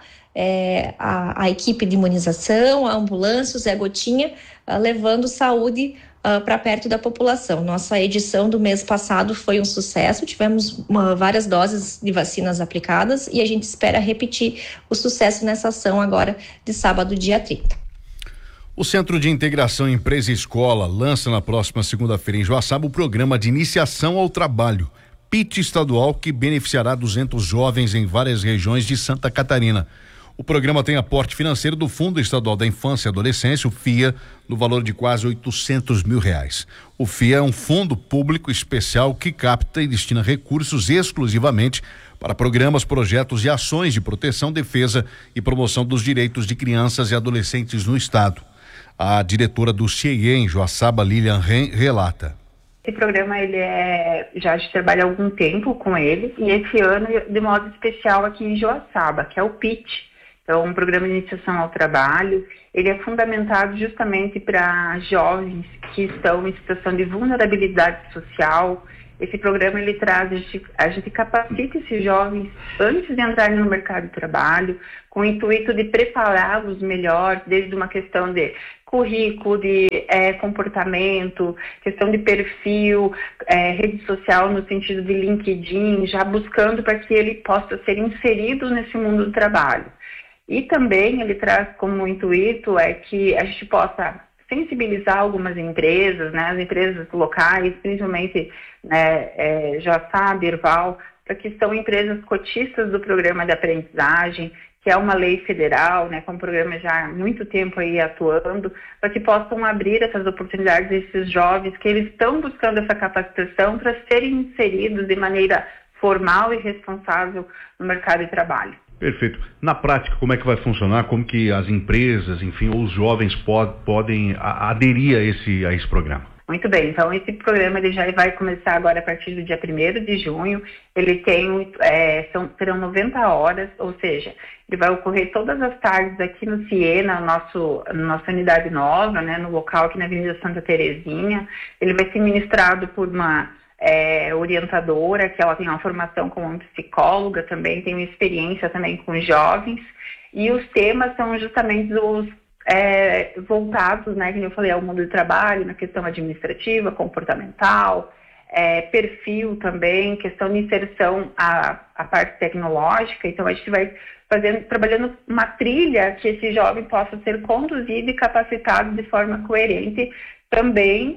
é, a, a equipe de imunização, a ambulância, o Zé Gotinha, a, levando saúde Uh, para perto da população. Nossa edição do mês passado foi um sucesso, tivemos uma, várias doses de vacinas aplicadas e a gente espera repetir o sucesso nessa ação agora de sábado, dia trinta. O Centro de Integração Empresa e Escola lança na próxima segunda-feira em Joaçaba o programa de iniciação ao trabalho, P I T estadual, que beneficiará duzentos jovens em várias regiões de Santa Catarina. O programa tem aporte financeiro do Fundo Estadual da Infância e Adolescência, o F I A, no valor de quase oitocentos mil reais. O F I A é um fundo público especial que capta e destina recursos exclusivamente para programas, projetos e ações de proteção, defesa e promoção dos direitos de crianças e adolescentes no estado. A diretora do C I E em Joaçaba, Lilian Ren, relata. Esse programa ele é, já se trabalha há algum tempo com ele, e esse ano de modo especial aqui em Joaçaba, que é o P I T. Então, um programa de iniciação ao trabalho. Ele é fundamentado justamente para jovens que estão em situação de vulnerabilidade social. Esse programa ele traz, a gente, a gente capacita esses jovens antes de entrarem no mercado de trabalho, com o intuito de prepará-los melhor, desde uma questão de currículo, de é, comportamento, questão de perfil, é, rede social no sentido de LinkedIn, já buscando para que ele possa ser inserido nesse mundo do trabalho. E também ele traz como intuito é que a gente possa sensibilizar algumas empresas, né, as empresas locais, principalmente né, é, Joaçaba, Erval, para que são empresas cotistas do programa de aprendizagem, que é uma lei federal, né, com um programa já há muito tempo aí atuando, para que possam abrir essas oportunidades a esses jovens que eles estão buscando essa capacitação para serem inseridos de maneira formal e responsável no mercado de trabalho. Perfeito. Na prática, como é que vai funcionar? Como que as empresas, enfim, ou os jovens pod, podem a, aderir a esse, a esse programa? Muito bem, então esse programa ele já vai começar agora a partir do dia primeiro de junho, ele tem, é, são, serão noventa horas, ou seja, ele vai ocorrer todas as tardes aqui no Siena, nosso, nossa unidade nova, né, no local aqui na Avenida Santa Terezinha. Ele vai ser ministrado por uma é, orientadora, que ela tem uma formação como psicóloga também, tem uma experiência também com jovens, e os temas são justamente os É, voltados, né, como eu falei, ao mundo do trabalho, na questão administrativa, comportamental, é, perfil também, questão de inserção à, à parte tecnológica. Então a gente vai fazendo, trabalhando uma trilha que esse jovem possa ser conduzido e capacitado de forma coerente, também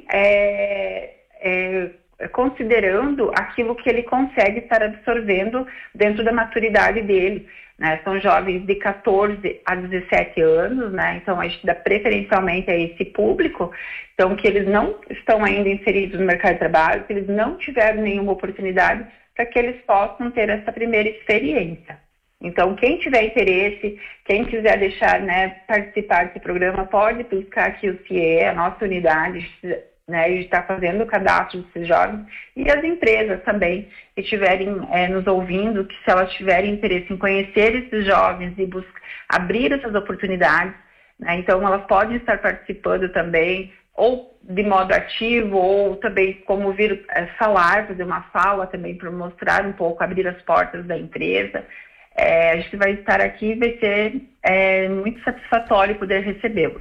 é, é, considerando aquilo que ele consegue estar absorvendo dentro da maturidade dele. Né, são jovens de quatorze a dezessete anos, né, então a gente dá preferencialmente a esse público, então que eles não estão ainda inseridos no mercado de trabalho, que eles não tiveram nenhuma oportunidade, para que eles possam ter essa primeira experiência. Então, quem tiver interesse, quem quiser deixar, né, participar desse programa, pode buscar aqui o C I E, a nossa unidade, né, a gente está fazendo o cadastro desses jovens, e as empresas também que estiverem é, nos ouvindo, que se elas tiverem interesse em conhecer esses jovens e buscar abrir essas oportunidades, né, então elas podem estar participando também, ou de modo ativo, ou também como vir é, falar, fazer uma fala também para mostrar um pouco, abrir as portas da empresa. É, a gente vai estar aqui e vai ser é, muito satisfatório poder recebê-los.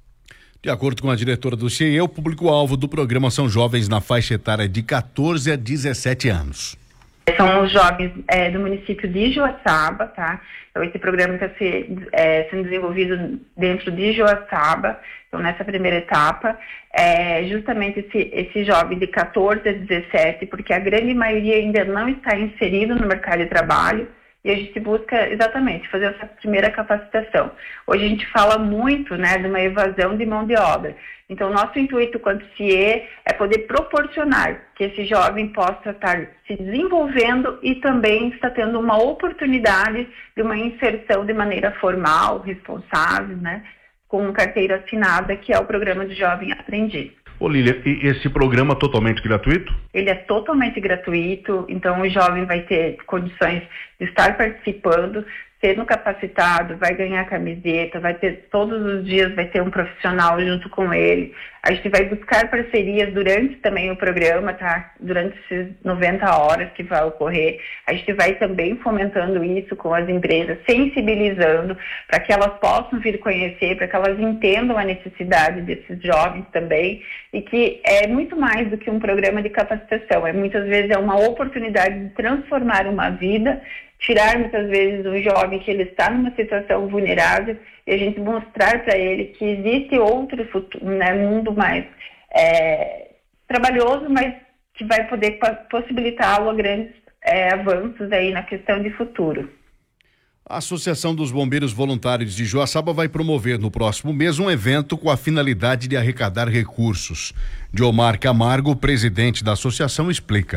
De acordo com a diretora do C I E, o público-alvo do programa são jovens na faixa etária de quatorze a dezessete anos. São os jovens é, do município de Joaçaba, tá? Então esse programa está se, é, sendo desenvolvido dentro de Joaçaba, então nessa primeira etapa, é justamente esse, esse jovem de quatorze a dezessete, porque a grande maioria ainda não está inserido no mercado de trabalho, e a gente busca exatamente fazer essa primeira capacitação. Hoje a gente fala muito, né, de uma evasão de mão de obra. Então, nosso intuito quanto C I E é poder proporcionar que esse jovem possa estar se desenvolvendo e também está tendo uma oportunidade de uma inserção de maneira formal, responsável, né, com carteira assinada, que é o programa de Jovem Aprendiz. Ô Lília, e esse programa é totalmente gratuito? Ele é totalmente gratuito, então o jovem vai ter condições de estar participando, sendo capacitado, vai ganhar camiseta, vai ter, todos os dias vai ter um profissional junto com ele. A gente vai buscar parcerias durante também o programa, tá? Durante essas noventa horas que vai ocorrer. A gente vai também fomentando isso com as empresas, sensibilizando para que elas possam vir conhecer, para que elas entendam a necessidade desses jovens também, e que é muito mais do que um programa de capacitação, é muitas vezes é uma oportunidade de transformar uma vida, tirar muitas vezes um jovem que ele está numa situação vulnerável e a gente mostrar para ele que existe outro futuro, né, mundo mais é, trabalhoso, mas que vai poder possibilitá-lo a grandes é, avanços aí na questão de futuro. A Associação dos Bombeiros Voluntários de Joaçaba vai promover no próximo mês um evento com a finalidade de arrecadar recursos. Diomar Camargo, presidente da associação, explica.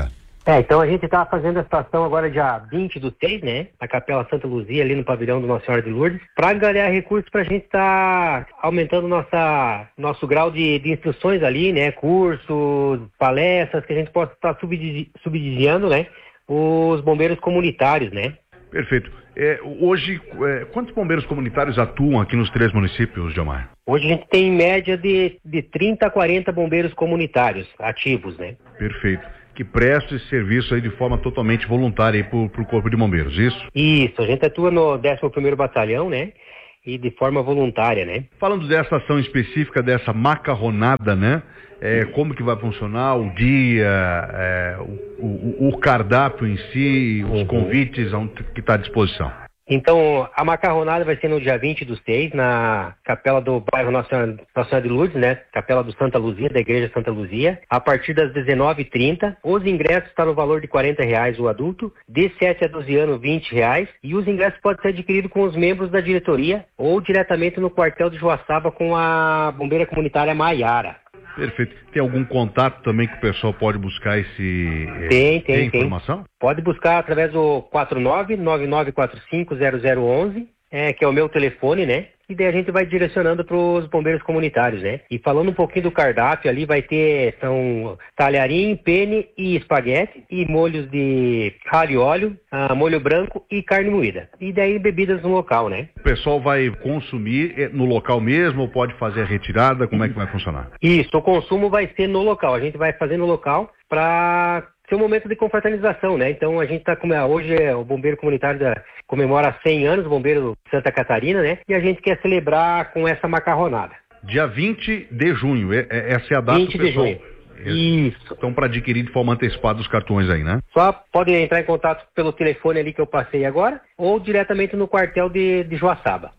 É, então a gente está fazendo a estação agora dia vinte do seis, né? Na Capela Santa Luzia, ali no pavilhão do Nossa Senhora de Lourdes, para ganhar recursos para a gente estar tá aumentando nossa, nosso grau de, de instruções ali, né? Cursos, palestras, que a gente possa estar tá subsidi- subsidiando, né? Os bombeiros comunitários, né? Perfeito. É, hoje, é, quantos bombeiros comunitários atuam aqui nos três municípios, Gilmar? Hoje a gente tem em média de, de trinta a quarenta bombeiros comunitários ativos, né? Perfeito. Que presta esse serviço aí de forma totalmente voluntária aí pro, pro Corpo de Bombeiros, isso? Isso, a gente atua no décimo primeiro Batalhão, né? E de forma voluntária, né? Falando dessa ação específica, dessa macarronada, né? É, como que vai funcionar o dia, é, o, o, o cardápio em si, os uhum. convites que está à disposição? Então, a macarronada vai ser no dia vinte do seis, na capela do bairro Nossa Senhora de Lourdes, né? Capela do Santa Luzia, da Igreja Santa Luzia, a partir das dezenove e trinta. Os ingressos estão no valor de quarenta reais o adulto, de sete a doze anos, vinte reais, e os ingressos podem ser adquiridos com os membros da diretoria ou diretamente no quartel de Joaçaba com a bombeira comunitária Maiara. Perfeito. Tem algum contato também que o pessoal pode buscar esse tem, tem, tem, informação? Tem. Pode buscar através do quatro nove nove nove quatro cinco zero zero um um, é, que é o meu telefone, né? E daí a gente vai direcionando para os bombeiros comunitários, né? E falando um pouquinho do cardápio ali, vai ter, são talharim, penne e espaguete, e molhos de alho e óleo, ah, molho branco e carne moída. E daí bebidas no local, né? O pessoal vai consumir no local mesmo ou pode fazer a retirada? Como é que vai funcionar? Isso, o consumo vai ser no local. A gente vai fazer no local para ser um momento de confraternização, né? Então a gente tá com hoje é o bombeiro comunitário da, comemora cem anos, o bombeiro de Santa Catarina, né? E a gente quer celebrar com essa macarronada. Dia vinte de junho, é, é, essa é a data. vinte de junho. Isso. Então, para adquirir de forma antecipada os cartões aí, né? Só pode entrar em contato pelo telefone ali que eu passei agora ou diretamente no quartel de, de Joaçaba.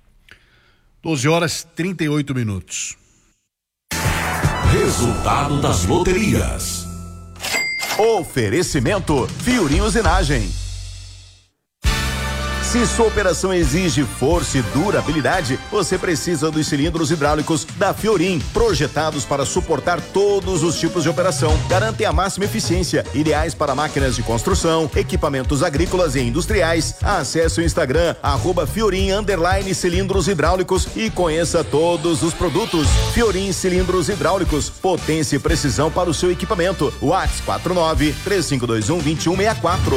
doze horas e trinta e oito minutos. Resultado das loterias. Oferecimento Fiorim Usinagem. Se sua operação exige força e durabilidade, você precisa dos cilindros hidráulicos da Fiorim, projetados para suportar todos os tipos de operação. Garantem a máxima eficiência, ideais para máquinas de construção, equipamentos agrícolas e industriais. Acesse o Instagram, arroba Fiorim underline cilindros hidráulicos e conheça todos os produtos. Fiorim Cilindros Hidráulicos, potência e precisão para o seu equipamento. WhatsApp quatro nove três cinco dois um dois um seis quatro.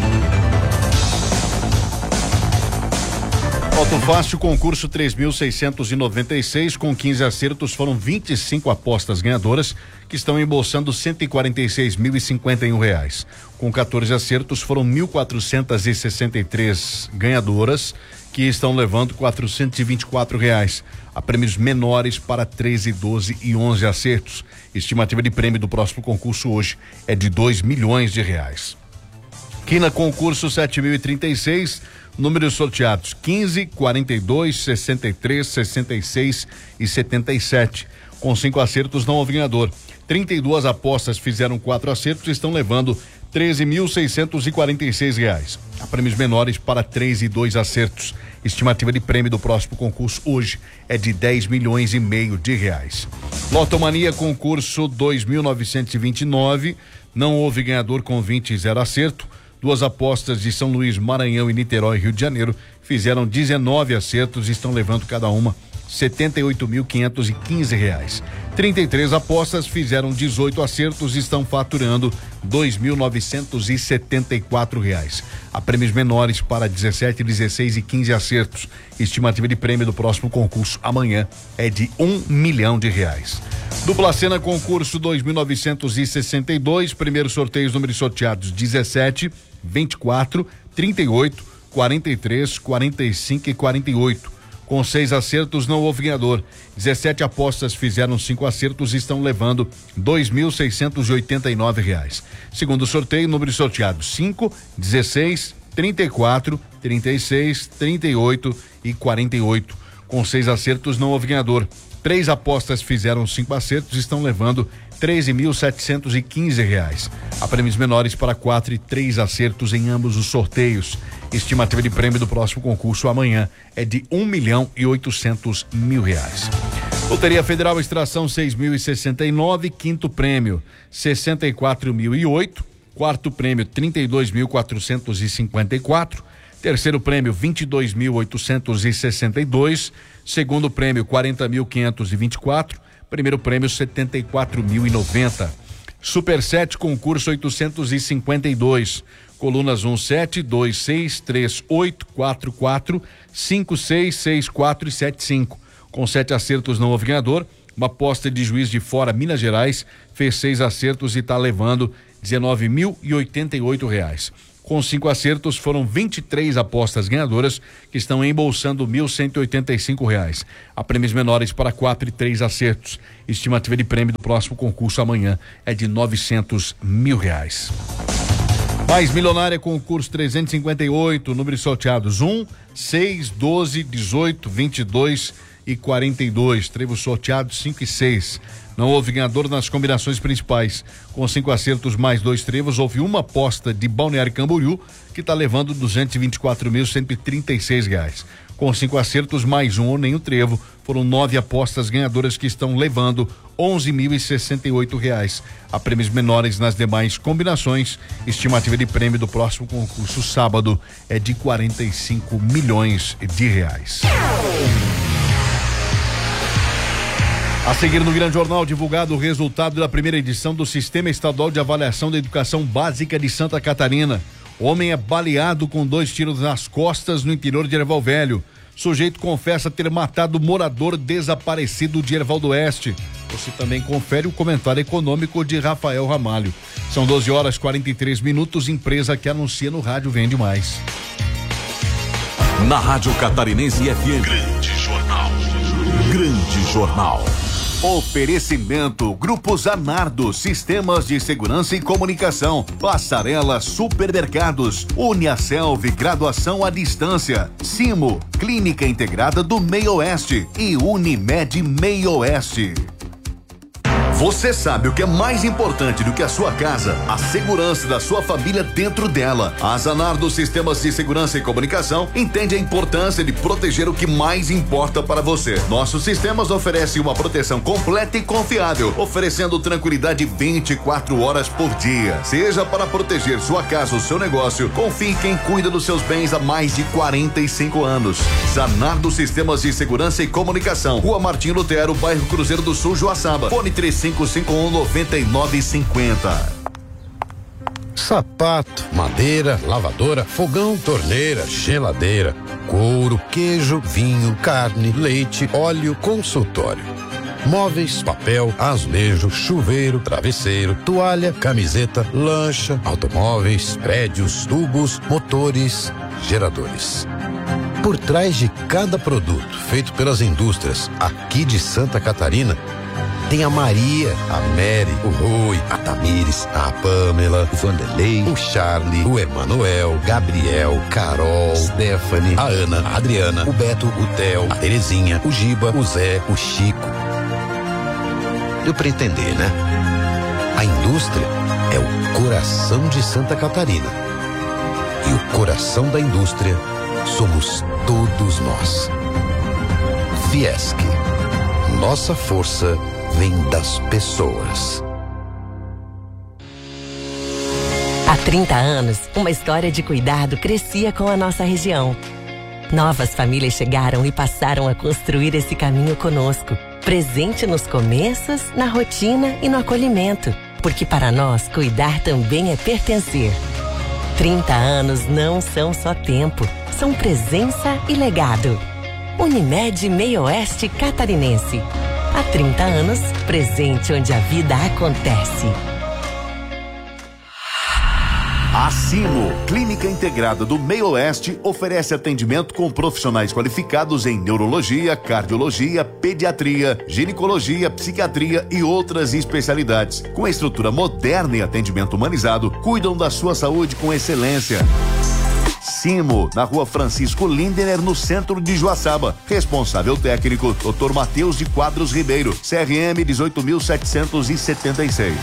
Auto Fácil, concurso três mil seiscentos e noventa e seis, com quinze acertos, foram vinte e cinco apostas ganhadoras, que estão embolsando cento e quarenta e seis mil e cinquenta e um reais. Com quatorze acertos, foram mil quatrocentos e sessenta e três ganhadoras, que estão levando quatrocentos e vinte e quatro reais. Há prêmios menores para treze, doze e onze acertos. Estimativa de prêmio do próximo concurso hoje é de dois milhões de reais. Quina concurso sete mil e trinta e seis, números sorteados quinze, quarenta e dois, sessenta e três, sessenta e seis e setenta e sete. Com cinco acertos não houve ganhador. trinta e duas apostas fizeram quatro acertos e estão levando treze mil seiscentos e quarenta e seis reais. Há prêmios menores para três e dois acertos. Estimativa de prêmio do próximo concurso hoje é de dez milhões e meio de reais. Lotomania concurso dois mil novecentos e vinte e nove, não houve ganhador com vinte e zero acerto. Duas apostas de São Luís, Maranhão e Niterói, Rio de Janeiro, fizeram dezenove acertos e estão levando cada uma setenta e oito mil quinhentos e quinze reais. trinta e três apostas fizeram dezoito acertos e estão faturando dois mil novecentos e setenta e quatro reais. Há prêmios menores para dezessete, dezesseis e quinze acertos. Estimativa de prêmio do próximo concurso amanhã é de um milhão de reais. Dupla Cena concurso dois mil novecentos e sessenta e dois, primeiros sorteios, números sorteados dezessete, vinte e quatro, trinta e oito, quarenta e três, quarenta e cinco e quarenta e oito. Com seis acertos não houve ganhador. dezessete apostas fizeram cinco acertos e estão levando dois mil seiscentos e oitenta e nove reais. Segundo sorteio, números sorteados cinco, dezesseis, trinta e quatro, trinta e seis, trinta e oito e quarenta e oito. Com seis acertos não houve ganhador. Três apostas fizeram cinco acertos e estão levando treze mil setecentos e quinze reais. Há prêmios menores para quatro e três acertos em ambos os sorteios. Estimativa de prêmio do próximo concurso amanhã é de um milhão e oitocentos mil reais. Loteria Federal Extração seis mil e sessenta e nove, quinto prêmio sessenta e quatro mil e oito, Quarto prêmio, trinta e dois mil quatrocentos e cinquenta e quatro. Terceiro prêmio, vinte e dois mil oitocentos e sessenta e dois. Segundo prêmio, quarenta mil quinhentos e vinte e quatro. Primeiro prêmio, setenta e quatro mil e noventa. Super sete, concurso oitocentos e cinquenta e dois. Colunas um sete, dois seis, três oito, quatro quatro, cinco seis, seis quatro e sete cinco. Com sete acertos não houve ganhador. Uma aposta de Juiz de Fora, Minas Gerais, fez seis acertos e está levando dezenove mil e oitenta e oito reais. Com cinco acertos, foram vinte e três apostas ganhadoras que estão embolsando mil cento e oitenta e cinco reais. Há prêmios menores para quatro e três acertos. Estimativa de prêmio do próximo concurso amanhã é de novecentos mil reais. Mais milionária, concurso trezentos e cinquenta e oito, números sorteados um, seis, doze, dezoito, vinte e dois e quarenta e dois. Trevos sorteados cinco e seis. Não houve ganhador nas combinações principais. Com cinco acertos mais dois trevos, houve uma aposta de Balneário Camboriú, que está levando duzentos e vinte e quatro mil cento e trinta e seis reais. Com cinco acertos mais um ou nem o trevo, foram nove apostas ganhadoras que estão levando onze mil e sessenta e oito reais. Há prêmios menores nas demais combinações. Estimativa de prêmio do próximo concurso sábado é de quarenta e cinco milhões de reais. A seguir no Grande Jornal, divulgado o resultado da primeira edição do Sistema Estadual de Avaliação da Educação Básica de Santa Catarina. Homem é baleado com dois tiros nas costas no interior de Erval Velho. Sujeito confessa ter matado morador desaparecido de Erval do Oeste. Você também confere o comentário econômico de Rafael Ramalho. São doze horas e quarenta e três minutos, empresa que anuncia no rádio vende mais. Na Rádio Catarinense F M. Grande Jornal. Grande Jornal. Oferecimento Grupo Zanardo, Sistemas de Segurança e Comunicação, Passarela Supermercados, Uniaselv, Graduação à Distância, Simo, Clínica Integrada do Meio Oeste e Unimed Meio Oeste. Você sabe o que é mais importante do que a sua casa? A segurança da sua família dentro dela. A Zanardo Sistemas de Segurança e Comunicação entende a importância de proteger o que mais importa para você. Nossos sistemas oferecem uma proteção completa e confiável, oferecendo tranquilidade vinte e quatro horas por dia. Seja para proteger sua casa ou seu negócio, confie em quem cuida dos seus bens há mais de quarenta e cinco anos. Zanardo Sistemas de Segurança e Comunicação, Rua Martim Lutero, bairro Cruzeiro do Sul, Joaçaba. Fone três cinco cinco um nove nove cinco zero. Sapato, madeira, lavadora, fogão, torneira, geladeira, couro, queijo, vinho, carne, leite, óleo, consultório. Móveis, papel, azulejo, chuveiro, travesseiro, toalha, camiseta, lancha, automóveis, prédios, tubos, motores, geradores. Por trás de cada produto feito pelas indústrias aqui de Santa Catarina, tem a Maria, a Mary, o Rui, a Tamires, a Pamela, o Vanderlei, o Charlie, o Emanuel, Gabriel, Carol, Stephanie, a Ana, a Adriana, o Beto, o Theo, a Terezinha, o Giba, o Zé, o Chico. Deu pra entender, né? A indústria é o coração de Santa Catarina. E o coração da indústria somos todos nós. Fiesc. Nossa força vem das pessoas. Há trinta anos, uma história de cuidado crescia com a nossa região. Novas famílias chegaram e passaram a construir esse caminho conosco, presente nos começos, na rotina e no acolhimento, porque para nós cuidar também é pertencer. trinta anos não são só tempo, são presença e legado. Unimed Meio Oeste Catarinense. Há trinta anos, presente onde a vida acontece. A Simo, Clínica Integrada do Meio Oeste, oferece atendimento com profissionais qualificados em neurologia, cardiologia, pediatria, ginecologia, psiquiatria e outras especialidades. Com estrutura moderna e atendimento humanizado, cuidam da sua saúde com excelência. Simo, na Rua Francisco Lindener, no centro de Joaçaba. Responsável técnico, doutor Matheus de Quadros Ribeiro, C R M dezoito mil setecentos e setenta e seis.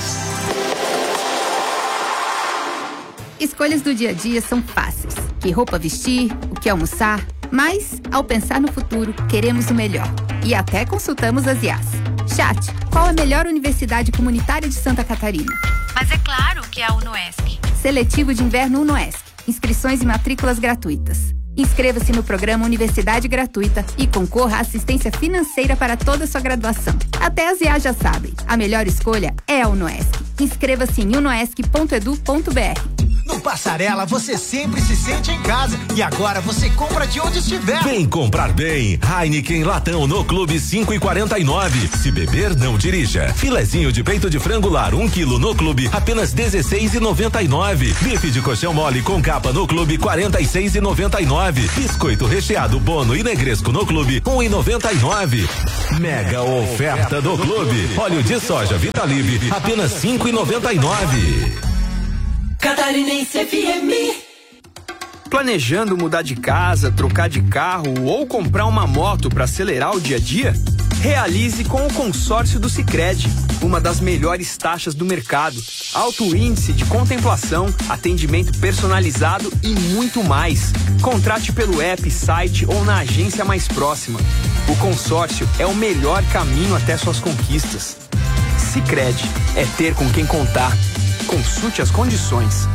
Escolhas do dia a dia são fáceis. Que roupa vestir, o que almoçar, mas, ao pensar no futuro, queremos o melhor. E até consultamos as I A S. Chat, qual a melhor universidade comunitária de Santa Catarina? Mas é claro que é a UNOESC. Seletivo de Inverno UNOESC. Inscrições e matrículas gratuitas. Inscreva-se no programa Universidade Gratuita e concorra à assistência financeira para toda a sua graduação. Até as I A já sabem, a melhor escolha é a UNOESC. Inscreva-se em unoesc ponto edu ponto br. No Passarela você sempre se sente em casa e agora você compra de onde estiver. Vem comprar bem. Heineken Latão no Clube cinco e quarenta e nove. Se beber, não dirija. Filezinho de peito de frango lar um quilo no Clube apenas dezesseis e noventa e nove. Bife de colchão mole com capa no Clube quarenta e seis e noventa e nove. Biscoito recheado Bono e Negresco no Clube um e noventa e nove. Mega oferta do Clube. Óleo de soja Vitalive apenas cinco e noventa e nove. Catarinense F M. Planejando mudar de casa, trocar de carro ou comprar uma moto para acelerar o dia a dia? Realize com o consórcio do Sicredi, uma das melhores taxas do mercado, alto índice de contemplação, atendimento personalizado e muito mais. Contrate pelo app, site ou na agência mais próxima. O consórcio é o melhor caminho até suas conquistas. Sicredi, é ter com quem contar. Consulte as condições.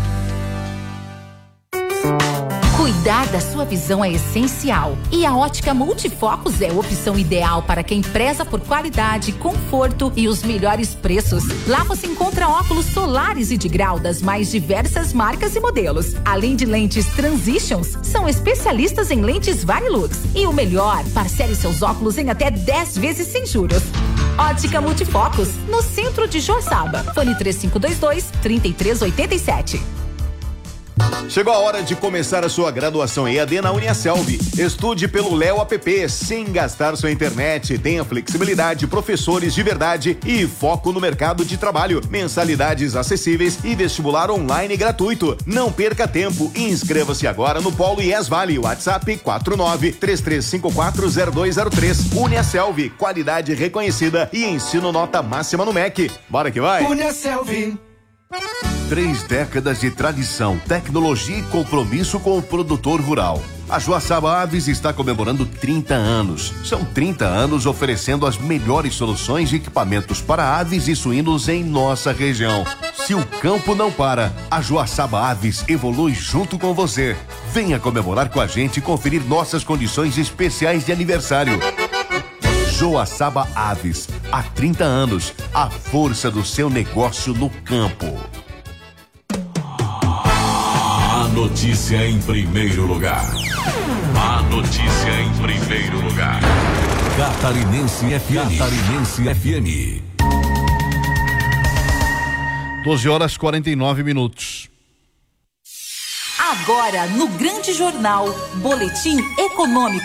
Cuidar da sua visão é essencial e a Ótica Multifocos é a opção ideal para quem preza por qualidade, conforto e os melhores preços. Lá você encontra óculos solares e de grau das mais diversas marcas e modelos. Além de lentes Transitions, são especialistas em lentes Varilux. E o melhor, parcele seus óculos em até dez vezes sem juros. Ótica Multifocos, no centro de Joaçaba. Fone três cinco dois dois, três três oito sete. Chegou a hora de começar a sua graduação E A D na Uniaselv. Estude pelo Léo App sem gastar sua internet. Tenha flexibilidade, professores de verdade e foco no mercado de trabalho. Mensalidades acessíveis e vestibular online gratuito. Não perca tempo. Inscreva-se agora no Polo I E S Vale. WhatsApp quatro nove três três cinco quatro zero dois zero três. Uniaselv, qualidade reconhecida e ensino nota máxima no M E C. Bora que vai! Uniaselv. Três décadas de tradição, tecnologia e compromisso com o produtor rural. A Joaçaba Aves está comemorando trinta anos. São trinta anos oferecendo as melhores soluções e equipamentos para aves e suínos em nossa região. Se o campo não para, a Joaçaba Aves evolui junto com você. Venha comemorar com a gente e conferir nossas condições especiais de aniversário. Joaçaba Aves, há trinta anos, a força do seu negócio no campo. A notícia em primeiro lugar. A notícia em primeiro lugar. Catarinense F M. Catarinense F M. doze horas e quarenta e nove minutos. Agora no Grande Jornal, Boletim Econômico.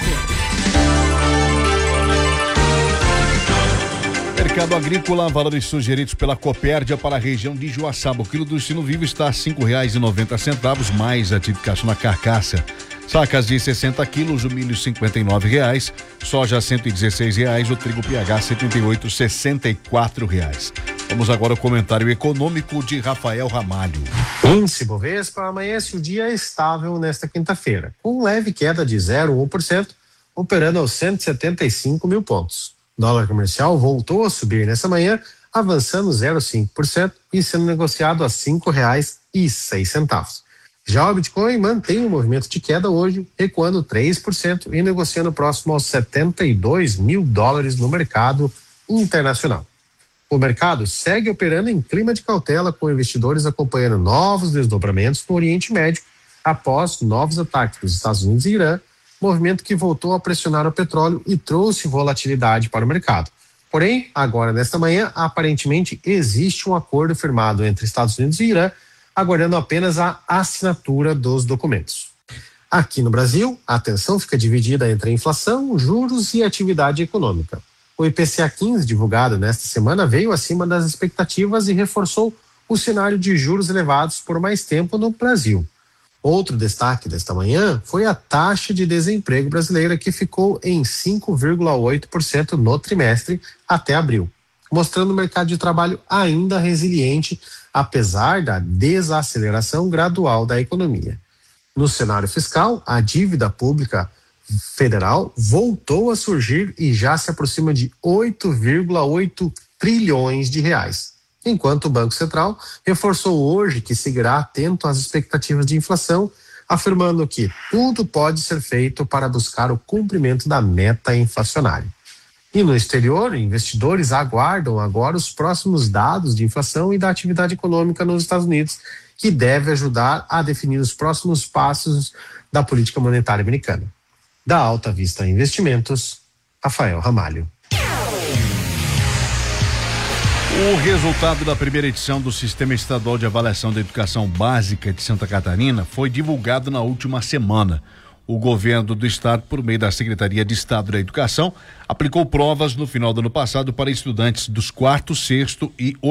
Mercado agrícola, valores sugeridos pela Copérdia para a região de Joaçaba. O quilo do sino vivo está a cinco reais e noventa centavos, mais a tipificação na carcaça. Sacas de sessenta quilos, o milho cinquenta e nove reais, soja cento e dezesseis reais, o trigo P H setenta e oito, sessenta e quatro reais. Vamos agora ao comentário econômico de Rafael Ramalho. Índice Bovespa amanhece o dia estável nesta quinta-feira, com leve queda de zero vírgula um por cento, operando aos cento e setenta e cinco mil pontos. Dólar comercial voltou a subir nessa manhã, avançando zero vírgula cinco por cento e sendo negociado a cinco reais e seis centavos. Já o Bitcoin mantém um movimento de queda hoje, recuando três por cento e negociando próximo aos setenta e dois mil dólares no mercado internacional. O mercado segue operando em clima de cautela, com investidores acompanhando novos desdobramentos no Oriente Médio após novos ataques dos Estados Unidos e Irã, movimento que voltou a pressionar o petróleo e trouxe volatilidade para o mercado. Porém, agora nesta manhã, aparentemente existe um acordo firmado entre Estados Unidos e Irã, aguardando apenas a assinatura dos documentos. Aqui no Brasil, a atenção fica dividida entre a inflação, juros e atividade econômica. O I P C A quinze, divulgado nesta semana, veio acima das expectativas e reforçou o cenário de juros elevados por mais tempo no Brasil. Outro destaque desta manhã foi a taxa de desemprego brasileira, que ficou em cinco vírgula oito por cento no trimestre até abril, mostrando o mercado de trabalho ainda resiliente, apesar da desaceleração gradual da economia. No cenário fiscal, a dívida pública federal voltou a surgir e já se aproxima de oito vírgula oito trilhões de reais. enquanto o Banco Central reforçou hoje que seguirá atento às expectativas de inflação, afirmando que tudo pode ser feito para buscar o cumprimento da meta inflacionária. E no exterior, investidores aguardam agora os próximos dados de inflação e da atividade econômica nos Estados Unidos, que deve ajudar a definir os próximos passos da política monetária americana. Da Alta Vista Investimentos, Rafael Ramalho. O resultado da primeira edição do Sistema Estadual de Avaliação da Educação Básica de Santa Catarina foi divulgado na última semana. O governo do estado, por meio da Secretaria de Estado da Educação, aplicou provas no final do ano passado para estudantes dos quarto, sexto e